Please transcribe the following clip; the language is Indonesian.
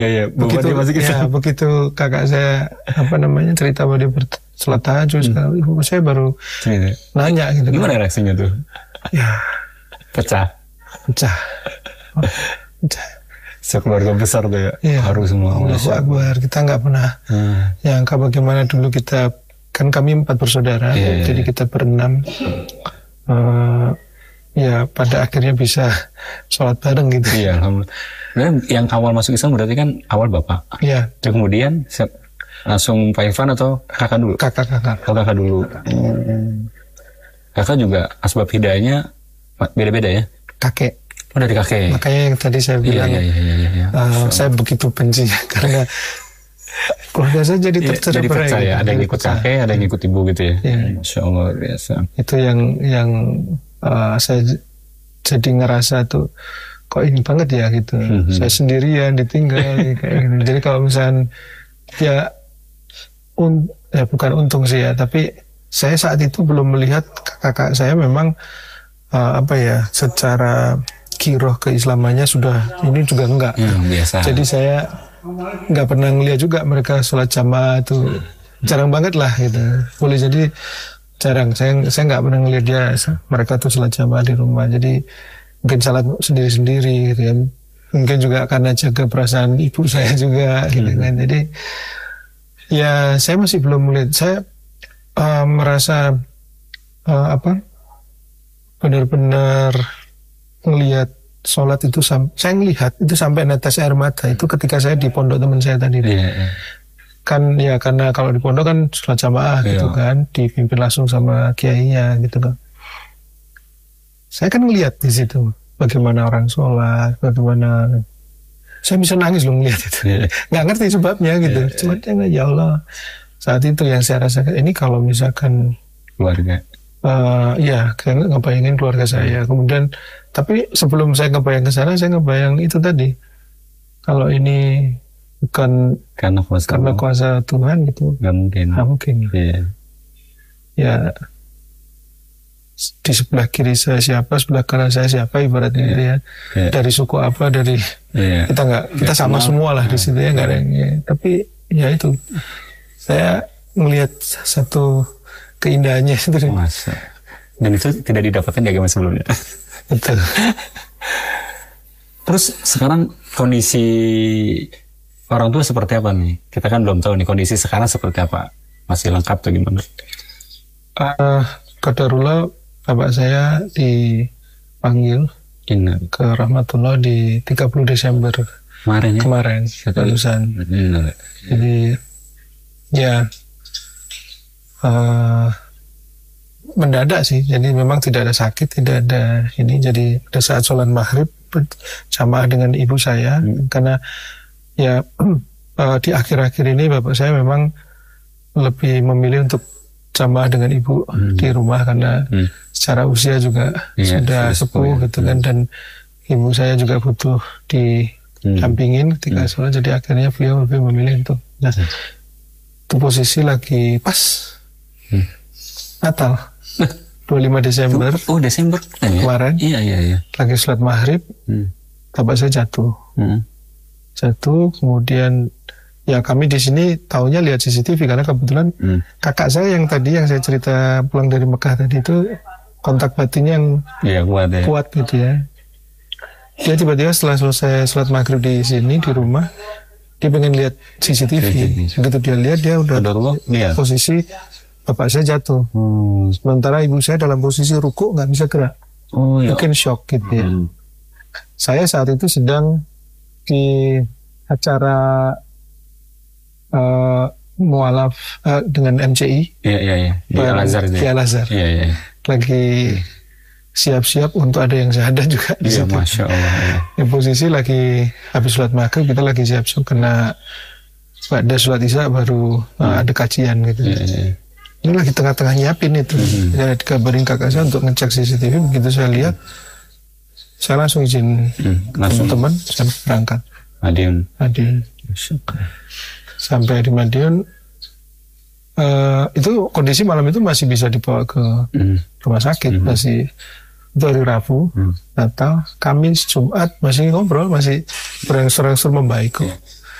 Begitu kakak saya cerita bahwa dia sholat tahajud, ibu saya baru nanya gitu. Gimana reaksinya tuh? Ya pecah. Sekeluarga besar tuh ya. Harus semua. Allahu Akbar. Kita nggak pernah nyangka bagaimana dulu kita, kan kami 4 bersaudara, jadi kita berenam. Ya pada akhirnya bisa sholat bareng gitu. Iya, alhamdulillah. Yang awal masuk Islam berarti kan awal bapak. Iya. Kemudian langsung Pak Irfan atau kakak dulu? Kakak dulu. Kakak juga asbab hidayahnya beda-beda ya? Kakek. Oh dari kakek. Makanya yang tadi saya bilang, saya begitu benci karena keluarga saya jadi tercerai. Jadi ada yang ikut kakek, ada yang ikut ibu gitu ya. Masya Allah biasa. Itu yang saya jadi ngerasa tuh kok ini banget ya gitu. Saya sendirian ditinggal kayak gitu. Jadi kalau misalnya ya bukan untung sih ya, tapi saya saat itu belum melihat kakak saya memang secara kiroh keislamannya sudah ini juga enggak. Biasa. Jadi saya nggak pernah ngeliat juga mereka sholat jamaah tuh, jarang banget lah gitu. Boleh jadi jarang. Saya nggak pernah ngeliat dia mereka tuh sholat jamaah di rumah. Jadi mungkin sholat sendiri-sendiri gitu ya. Mungkin juga karena jaga perasaan ibu saya juga gitu kan. Jadi ya saya masih belum melihat. Saya merasa benar-benar ngelihat sholat itu, saya ngelihat itu sampai netes air mata itu ketika saya di pondok teman saya tadi. Kan ya karena kalau di pondok kan sholat jamaah gitu kan, dipimpin langsung sama kiainya gitu kan. Saya kan ngelihat di situ bagaimana orang sholat, bagaimana saya bisa nangis loh ngelihat itu. Nggak ngerti sebabnya gitu. Cuma ya Allah, saat itu yang saya rasakan ini kalau misalkan keluarga. Karena ngebayangin keluarga saya. Kemudian tapi sebelum saya ngebayang ke sana, saya ngebayang itu tadi. Kalau ini bukan karena kuasa Tuhan gitu, nggak mungkin. Ya di sebelah kiri saya siapa, sebelah kanan saya siapa, ibaratnya gitu ya. Dari suku apa, dari kita sama semua lah di situ ya, nggak ada yang. Tapi ya itu saya melihat satu keindahannya itu. Masa. Dan itu tidak didapatkan di agama sebelumnya. Betul. Terus sekarang kondisi orang tua seperti apa nih? Kita kan belum tahu nih kondisi sekarang seperti apa. Masih lengkap atau gimana? Qadarullah bapak saya dipanggil ke Rahmatullah di 30 Desember kemarin barusan. Jadi ya mendadak sih, jadi memang tidak ada sakit, tidak ada ini. Jadi pada saat sholat maghrib berjamaah dengan ibu saya, karena ya di akhir-akhir ini bapak saya memang lebih memilih untuk jamaah dengan ibu di rumah karena secara usia juga sudah sepuh gitu kan, dan ibu saya juga butuh didampingin ketika sholat, jadi akhirnya beliau lebih memilih untuk itu posisi lagi pas Natal 25 Desember. Desember kemarin. Iya. Lagi sholat maghrib, bapak saya jatuh. Kemudian ya kami di sini taunya lihat CCTV karena kebetulan kakak saya yang tadi yang saya cerita pulang dari Mekah tadi itu kontak batinnya yang kuat gitu ya. Dia tiba-tiba setelah selesai sholat maghrib di sini di rumah, dia pengen lihat CCTV. Begitu dia lihat, dia udah posisi bapak saya jatuh. Sementara ibu saya dalam posisi ruku, nggak bisa gerak. Mungkin shock gitu ya. Saya saat itu sedang di acara mualaf dengan MCI. Di Al-Azhar. Lagi siap-siap untuk ada yang syahadat juga di situ. Masya Allah. Di posisi lagi habis sholat maghrib, kita lagi siap-siap kena pada sholat isya baru ada kajian gitu. Ini lagi tengah-tengah nyiapin itu. Saya dikabarin kakak saya untuk ngecek CCTV. Begitu saya lihat, saya langsung izin teman-teman, saya berangkat. Madiun. Sampai di Madiun, itu kondisi malam itu masih bisa dibawa ke rumah sakit. Masih itu hari Rabu, Natal, Kamis, Jumat masih ngobrol, masih berangsur-angsur membaik kok.